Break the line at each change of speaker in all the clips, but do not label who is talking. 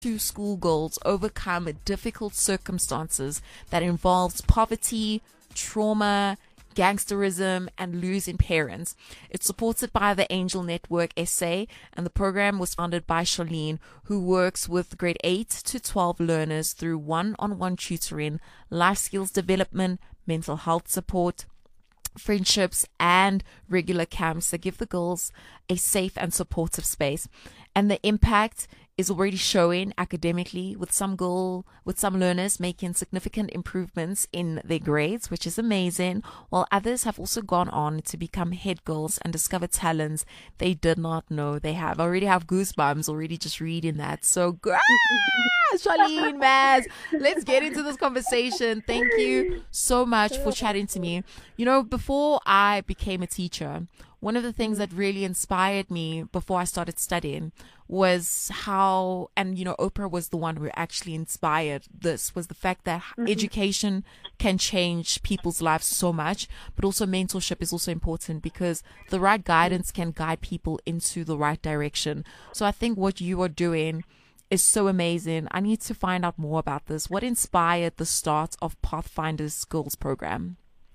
two schoolgirls overcome difficult circumstances that involves poverty, trauma, gangsterism, and losing parents. It's supported by the Angel Network SA, and the program was founded by Charlene, who works with grade 8 to 12 learners through one-on-one tutoring, life skills development, mental health support, friendships, and regular camps that give the girls a safe and supportive space. And the impact is already showing academically, with some learners making significant improvements in their grades, which is amazing, while others have also gone on to become head girls and discover talents they did not know they have. I already have goosebumps already just reading that. So Charlene, Maz, let's get into this conversation. Thank you so much for chatting to me. You know, before I became a teacher, one of the things that really inspired me before I started studying was how, and you know, Oprah was the one who actually inspired this, was the fact that education can change people's lives so much, but also mentorship is also important because the right guidance can guide people into the right direction. So I think what you are doing is so amazing. I need to find out more about this. What inspired the start of Pathfinders Girls program?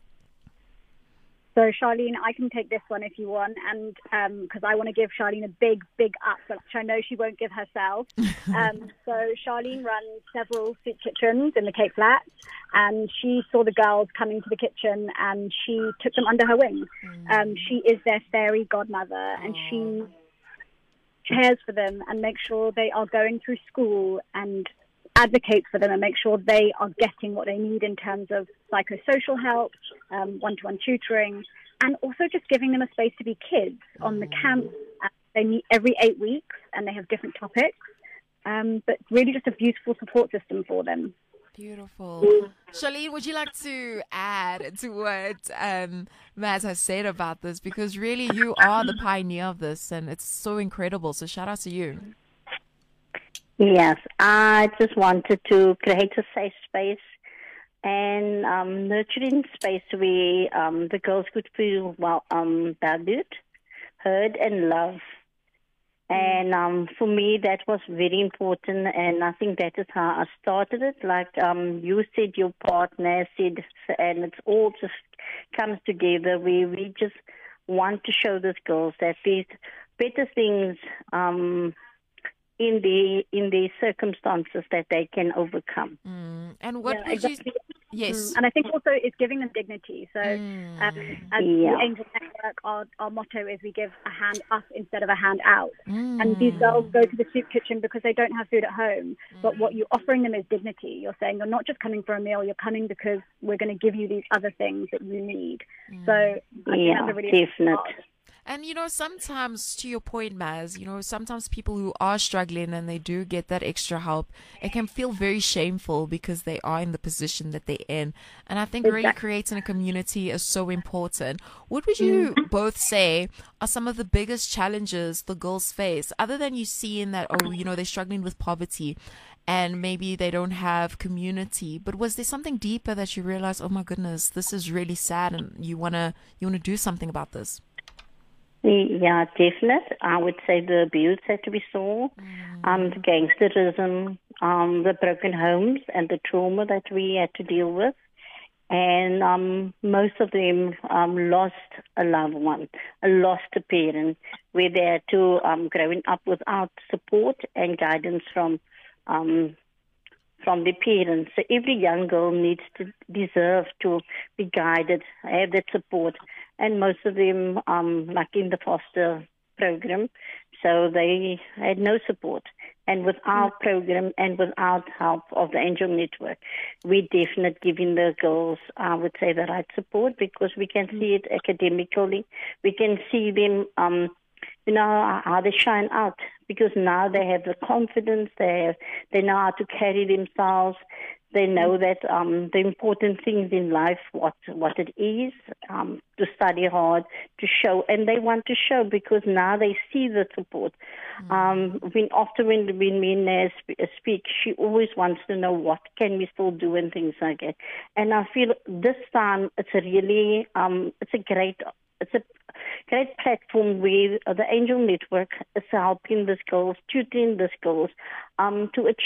So, Charlene, I can take this one if you want, and because I want to give Charlene a big, big up, which I know she won't give herself. So, Charlene runs several soup kitchens in the Cape Flats, and she saw the girls coming to the kitchen, and she took them under her wing. She is their fairy godmother, and she cares for them and makes sure they are going through school and advocates for them and make sure they are getting what they need in terms of psychosocial help, one-to-one tutoring, and also just giving them a space to be kids on the camp. They meet every 8 weeks and they have different topics, but really just a beautiful support system for them.
Beautiful. Charlene, would you like to add to what Maz has said about this? Because really you are the pioneer of this and it's so incredible. So shout out to you.
Yes, I just wanted to create a safe space and nurturing space where the girls could feel valued, heard, and loved. And for me, that was very important, and I think that is how I started it. Like you said, your partner said, and it's all just comes together where we just want to show these girls that there's better things in the circumstances that they can overcome.
And what would
exactly.
Yes.
And I think also it's giving them dignity. So as the Angel Network, our motto is we give a hand up instead of a hand out. And these girls go to the soup kitchen because they don't have food at home. But what you're offering them is dignity. You're saying you're not just coming for a meal, you're coming because we're going to give you these other things that you need. So I think that's a really
definite.
And, you know, sometimes, to your point, Maz, you know, sometimes people who are struggling and they do get that extra help, it can feel very shameful because they are in the position that they're in. And I think really creating a community is so important. What would you both say are some of the biggest challenges the girls face, other than you seeing that, oh, you know, they're struggling with poverty and maybe they don't have community, but was there something deeper that you realized, oh my goodness, this is really sad and you wanna do something about this?
Yeah, definitely. I would say the abuse that we saw, the gangsterism, the broken homes, and the trauma that we had to deal with. And most of them lost a loved one, lost a parent, where they had to growing up without support and guidance from the parents. So every young girl deserves to be guided, have that support. And most of them, like in the foster program, so they had no support. And with our program and without help of the Angel Network, we definitely giving the girls, I would say, the right support because we can see it academically. We can see them, how they shine out because now they have the confidence, they know how to carry themselves. They know that the important things in life, what it is, to study hard, to show, and they want to show because now they see the support. When Mina speak, she always wants to know what can we still do and things like that. And I feel this time it's a really, it's a great platform where the Angel Network is helping these girls, tutoring these girls to achieve